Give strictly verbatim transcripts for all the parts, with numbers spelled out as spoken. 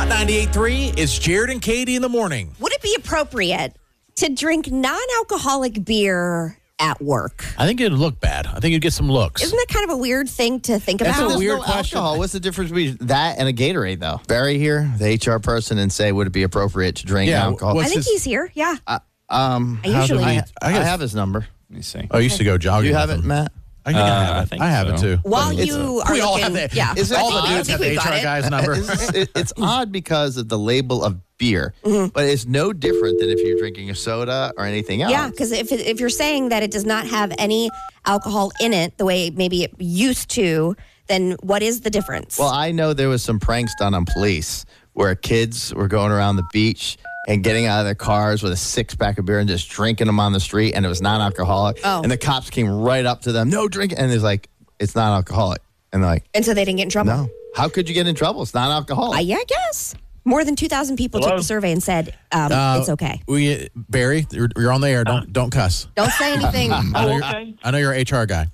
Hot ninety-eight point three, it's Jared and Katie in the morning. Would it be appropriate to drink non-alcoholic beer at work? I think it'd look bad. I think you'd get some looks. Isn't that kind of a weird thing to think That's about? a There's weird no question. alcohol. What's the difference between that and a Gatorade, though? Barry here, the H R person, and say, would it be appropriate to drink Yeah, alcohol? I what's think this- he's here. Yeah. um, I usually- I, I I guess- have his number. Let me see. Oh, I used to go jogging. You have with it, him. Matt? I think I Uh, have I it. think I have it so. too. While It's you a- are we all looking, have the, yeah. Is it all the odd? dudes I have think the we H got R it. guy's number. It's, it- it's odd because of the label of beer, Mm-hmm. but it's no different than if you're drinking a soda or anything else. Yeah, because if, it- if you're saying that it does not have any alcohol in it the way maybe it used to, then what is the difference? Well, I know there was some pranks done on police where kids were going around the beach and getting out of their cars with a six-pack of beer and just drinking them on the street, and it was non-alcoholic. Oh. And the cops came right up to them, no drinking. And it's like, it's non-alcoholic. And they're like, and so they didn't get in trouble? no. How could you get in trouble? It's non-alcoholic. Uh, yeah, I guess. More than two thousand people took Hello? the survey and said um, Uh, it's okay. We, Barry, you're, you're on the air. Don't don't cuss. Don't say anything. I know, Oh, you're, okay. I know you're an H R guy.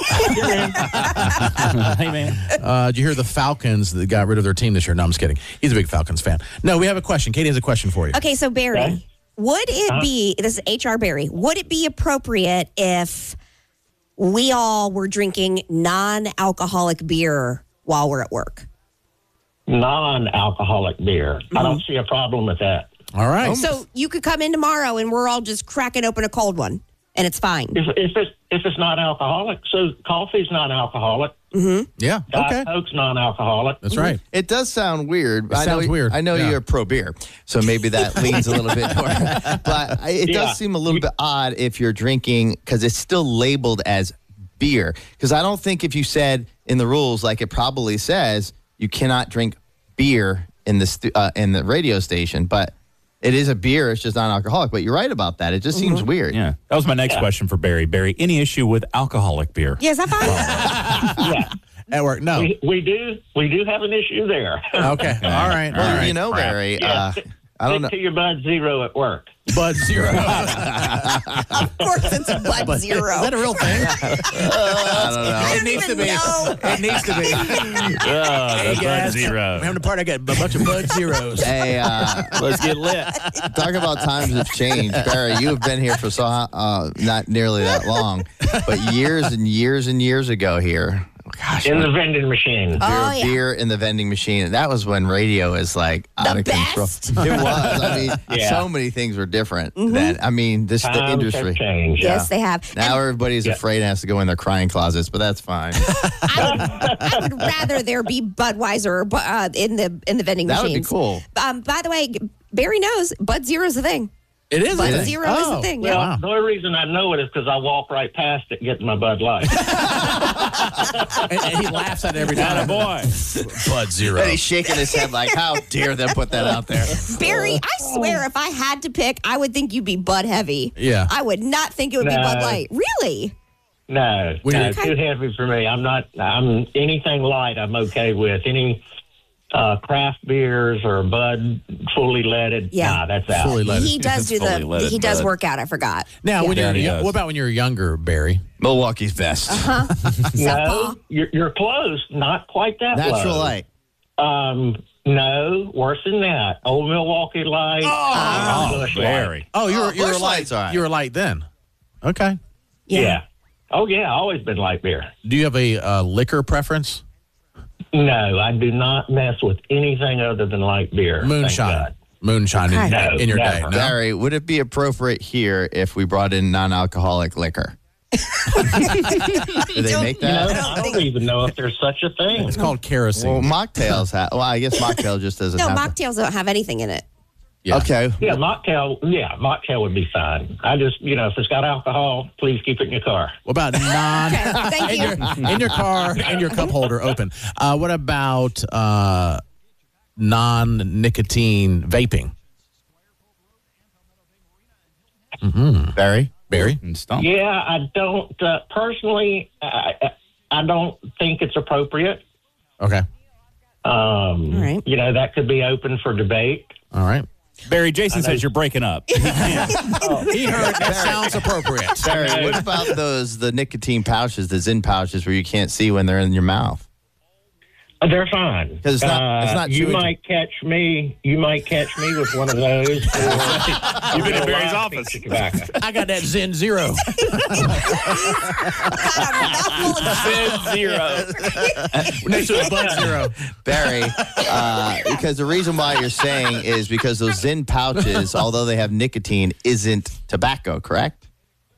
Hey, man. Uh, did you hear the Falcons that got rid of their team this year? No, I'm just kidding. He's a big Falcons fan. No, we have a question. Katie has a question for you. Okay, so Barry, Okay. would it be, this is H R Barry, would it be appropriate if we all were drinking non-alcoholic beer while we're at work? Non-alcoholic beer. I don't Mm-hmm. see a problem with that. All right. So you could come in tomorrow and we're all just cracking open a cold one and it's fine. If, if it's if it's not alcoholic, so coffee's non-alcoholic. yeah. Diet Okay. Coke's non-alcoholic. That's right. It does sound weird. It I sounds know, weird, I know yeah. you're pro beer, so maybe that leans a little bit more. But I- it Yeah. does seem a little bit odd if you're drinking, because it's still labeled as beer. Because I don't think if you said in the rules, like it probably says, you cannot drink beer in the stu- uh, in the radio station, but it is a beer. It's just non-alcoholic. But you're right about that. It just seems weird. Yeah. That was my next Yeah. question for Barry. Barry, any issue with alcoholic beer? Yeah, is that fine? Yeah, At work. No. we, we do we do have an issue there. Okay. All right. All Well, right. you know, crap. Barry, Yeah, uh, stick- I don't stick know. to your Bud Zero at work. Bud Zero. Of course it's a Bud Bud- Zero. Is that a real thing? I don't know. I It don't needs to even be. know. It needs to be. Oh, Hey, the Bud guys, Zero. I'm having a party. I got a bunch of Bud Zeros. Hey, uh, Let's get lit. talk about times have changed. Barry, you have been here for so uh, not nearly that long, but years and years and years ago here. Gosh, In the vending machine. beer, Oh, yeah. beer in the vending machine. That was when radio is like out The of control. best. It was. I mean, Yeah. so many things were different then. I mean, this the Times have industry. changed. Yes, yeah. they have. Now And everybody's Yeah. afraid and has to go in their crying closets, but that's fine. I would, I would rather there be Budweiser uh, in the in the vending That would be machines. cool. Um, by the way, Barry knows Bud Zero's a thing. It is. Bud a thing. Zero is Oh. a thing. Well, Yeah. Wow. the only reason I know it is because I walk right past it getting my Bud Light. and, and he laughs at it every time. boy. Bud Zero. And he's shaking his head like, how dare them put that out there? Barry, I swear, if I had to pick, I would think you'd be Bud Heavy. Yeah. I would not think it would be No. Bud Light. Really? No, When no, you're- too heavy for me. I'm not. I'm anything light. I'm okay with any uh, craft beers or Bud fully leaded. Yeah. Nah, that's out. Fully leaded. He does do Fully the. leaded He does Bud. work out. I forgot. Now, when Yeah, you're, he yo- does. what about when you're younger, Barry? Milwaukee's best. No, you're, you're close. Not quite that Natural low. light. Um, no, worse than that. Old Milwaukee Light. Oh, Busch Light. Barry. Oh, you were Oh, you were Busch light. Light's all right. You were light then. Okay. Yeah. Oh yeah, always been light beer. Do you have a uh, liquor preference? No, I do not mess with anything other than light beer. thank Moonshine. God. Moonshine in, Okay. in your No, day. never. No? Barry, would it be appropriate here if we brought in non-alcoholic liquor? Do they make You know, that? I don't even know if there's such a thing. It's called kerosene. Well, mocktails have. Well, I guess mocktail just doesn't No, have. mocktails don't have anything in it. Yeah. Okay. Yeah, mocktail. Yeah, mocktail would be fine. I just, you know, if it's got alcohol, please keep it in your car. What about non Okay, thank in, you. your, in your car and your cup holder open? Uh, what about uh, non-nicotine vaping? Barry? Barry? And stump. Yeah, I don't uh, personally. I, I don't think it's appropriate. Okay. Um, All right. You know, that could be open for debate. All right. Barry, Jason says you're breaking up. He heard that sounds appropriate. Barry, what about those the nicotine pouches, the Zyn pouches, where you can't see when they're in your mouth? Uh, They're fine. 'Cause it's not- Uh, it's not you chewing- might catch me. You might catch me with one of those. You've been in Barry's office. Tobacco. I got that Zen Zero. Zen zero. Next to a Bud Zero. Barry, uh, because the reason why you're saying is because those Zyn pouches, although they have nicotine, isn't tobacco, correct?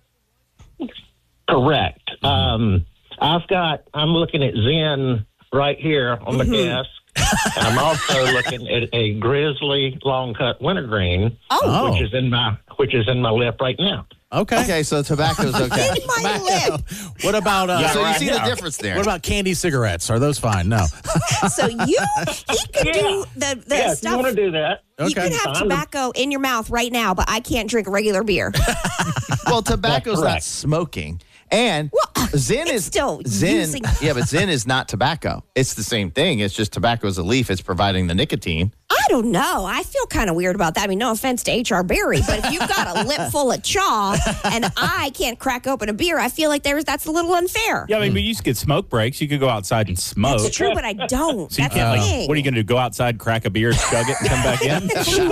Correct. Um, I've got. I'm looking at Zen right here on my desk. And I'm also looking at a Grizzly long cut wintergreen, Oh. which is in my which is in my lip right now. Okay. Okay, so tobacco's okay. In my lip. What about uh, so you right see here. the difference there. what about candy cigarettes? Are those fine? No. So you, he could Yeah. do the, the yeah, if you stuff. want to do that. You Okay. can have Fine. tobacco in your mouth right now, but I can't drink regular beer. Well, tobacco's not correct. smoking. And Zyn it's is still Zyn. using- Yeah, but Zyn is not tobacco. It's the same thing. It's just tobacco is a leaf. It's providing the nicotine. I don't know. I feel kind of weird about that. I mean, no offense to H R. Berry, but if you've got a lip full of chaw and I can't crack open a beer, I feel like there's that's a little unfair. Yeah, I mean, but you used to get smoke breaks. You could go outside and smoke. It's true, but I don't. So you That's can't, the like, thing. what are you going to do? Go outside, crack a beer, chug it, and come back in?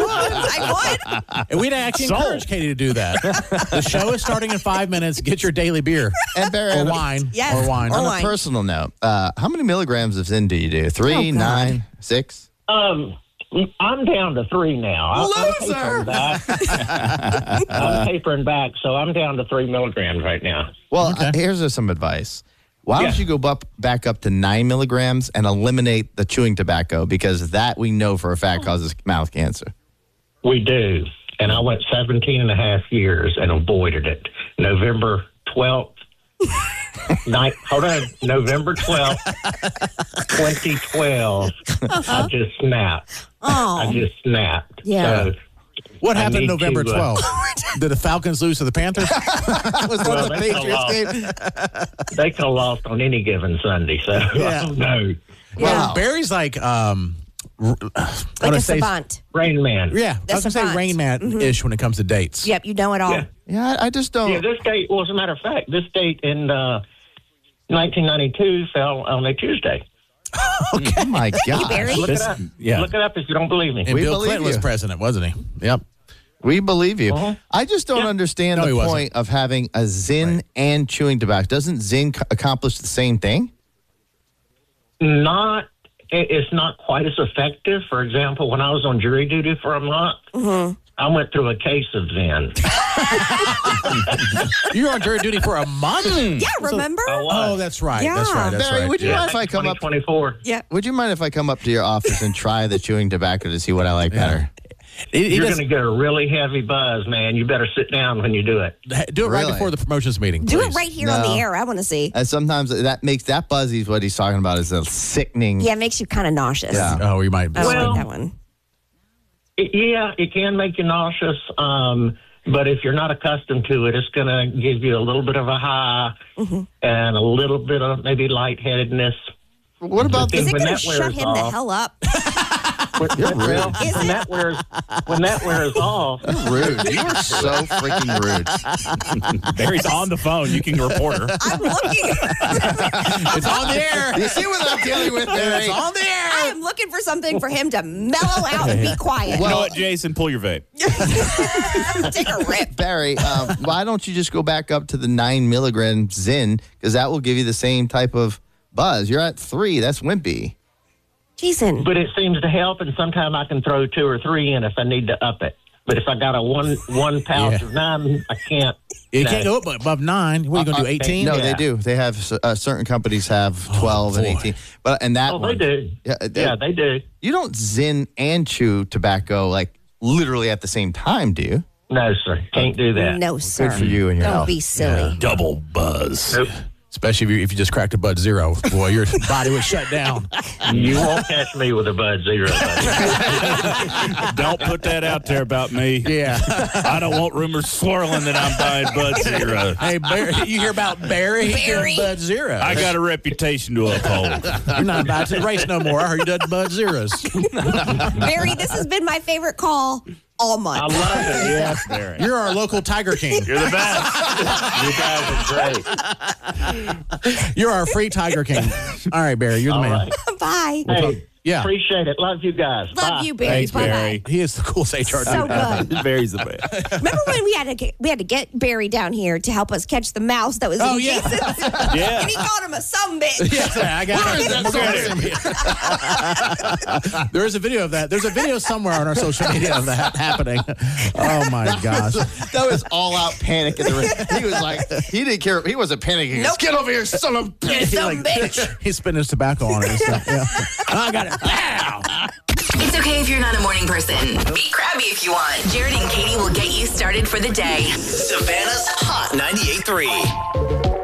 I would. And we'd actually Sold. encourage Katie to do that. The show is starting in five minutes. Get your daily beer And Barry, or on a- wine. Yes. Or wine. Or on wine. a personal note, uh, how many milligrams of Zyn do you do? Three, Oh, God. nine, six? Um, I'm down to three now. I- I'm tapering back. I'm tapering back, so I'm down to three milligrams right now. Well, Okay. uh, here's uh, some advice. Why Yeah. don't you go up, back up to nine milligrams and eliminate the chewing tobacco because that we know for a fact causes mouth cancer. We do. And I went seventeen and a half years and avoided it. November twelfth. Night, hold on. November twelfth, twenty twelve. I just snapped. I Oh, just snapped. Yeah. So, What I happened need November to, uh, twelfth? Did the Falcons lose to the Panthers? Was that Well, the they Patriots fell game? they could have lost on any given Sunday. So Yeah. I don't know. Well, Wow. Barry's like, um, r- I like wanna a say- savant. Rain Man. Yeah, The I was gonna say savant. Rain Man ish when it comes to dates. Yep, you know it all. Yeah. Yeah, I, I just don't. Yeah, this date, well, as a matter of fact, this date in uh, nineteen ninety-two fell on a Tuesday. Oh my God. Barry. Look This- it up. yeah. Look it up if you don't believe me. And We Bill believe Clinton was you. president, wasn't he? Yep. We believe you. Uh-huh. I just don't Yeah. understand No, he the wasn't. point of having a Zyn and chewing tobacco. Doesn't Zyn c- accomplish the same thing? Not, it- it's not quite as effective. For example, when I was on jury duty for a month, I went through a case of Zen. You were on jury duty for a month? Yeah, remember? I was. Oh, that's right. That's Yeah. right. That's Barry, right. would you Yeah. mind if I come up? twenty twenty-four. Yeah. Would you mind if I come up to your office and try the chewing tobacco to see what I like better? He- he You're does- going to get a really heavy buzz, man. You better sit down when you do it. do it right Really? before the promotions meeting. Do it please. right here on No. the air. I want to see. And sometimes that makes that buzzy is what he's talking about is a sickening. Yeah, it makes you kind of nauseous. Yeah. Oh, you might. I don't Well- like that one. It, yeah, it can make you nauseous, um, but if you're not accustomed to it, it's going to give you a little bit of a high and a little bit of maybe lightheadedness. What about Is Is the it when going to that shut wears him the off- hell up? When, well, Is when it? that wears when that wears off, rude? You are so freaking rude. Barry's on the phone. You can report her. I'm looking. It's on the air. You see what I'm dealing with, Barry? It's on the I air. am looking for something for him to mellow out and be quiet. You know what, Jason? Pull your vape. Take a rip. Barry, um, why don't you just go back up to the nine milligram Zyn because that will give you the same type of buzz. You're at three. That's wimpy. Jason. but it seems to help, and sometimes I can throw two or three in if I need to up it. But if I got a one one pouch Yeah. of nine, I can't. You no. can't go up above nine. What are you going to do? Uh, eighteen? No, Yeah. they do. They have uh, certain companies have twelve and boy. eighteen. But and that Oh, one, they do. Yeah, they- Yeah, they do. you don't Zyn and chew tobacco like literally at the same time, do you? No, sir, can't do that. No, sir. for you and your Don't health. be silly. Double buzz. Nope. Especially if you, if you just cracked a Bud Zero. Boy, your body would shut down. You won't catch me with a Bud Zero. buddy. Don't put that out there about me. Yeah. I don't want rumors swirling that I'm buying Bud Zero. Hey, Barry, you hear about Barry? He Barry. did Bud Zero. I got a reputation to uphold. You're not about to race no more. I heard you done Bud Zeros. Barry, this has been my favorite call all I month. love it. Yes, Barry. You're our local Tiger King. You're the best. You guys are great. You're our free Tiger King. All right, Barry, you're the All man. right. Bye. Hey, Yeah. appreciate it. Love you guys. Love Bye. you, Barry. Thanks, Bye-bye. Barry. He is the coolest H R dude. So good. Barry's the best. Remember when we had to get, we had to get Barry down here to help us catch the mouse that was Oh, in yeah. Jason's? Yeah. And he called him a sumbitch. Yes, I got it. There is a video of that. There's a video somewhere on our social media of that happening. Oh my gosh. That was all out panic in the ring. He was like, he didn't care. He wasn't panicking. Nope. Get over here, son of a bitch. You He, some bitch. he's spitting his tobacco on it. and stuff. Yeah. I got it. Pow! It's okay if you're not a morning person. Be crabby if you want. Jared and Katie will get you started for the day. Savannah's Hot ninety-eight point three.